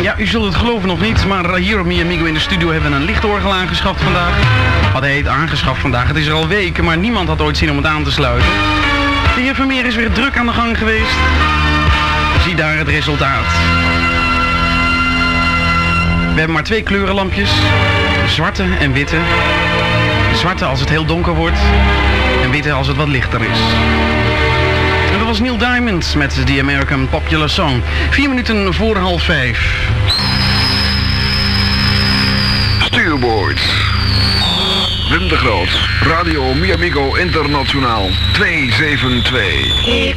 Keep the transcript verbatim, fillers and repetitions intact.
Ja, u zult het geloven nog niet, maar hier op Mi Amigo in de studio hebben we een lichtorgel aangeschaft vandaag. Wat heet aangeschaft vandaag? Het is er al weken, maar niemand had ooit zin om het aan te sluiten. De heer Vermeer is weer druk aan de gang geweest. Zie daar het resultaat. We hebben maar twee kleurenlampjes. Zwarte en witte. Zwarte als het heel donker wordt. En witte als het wat lichter is. En dat was Neil Diamond met The American Popular Song. Vier minuten voor half vijf. Stuurboord. Wim de Groot. Radio Mi Amigo Internationaal. twee zeven twee.